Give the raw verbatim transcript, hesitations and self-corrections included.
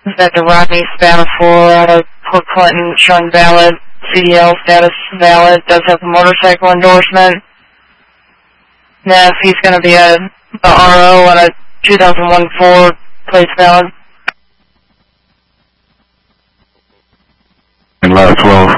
Is that the Rodney Spatafor, uh, Port Clinton, showing valid, C D L status valid, does have a motorcycle endorsement. Now, if he's going to be a, a R O on a two thousand one Ford, plates valid. And last twelve.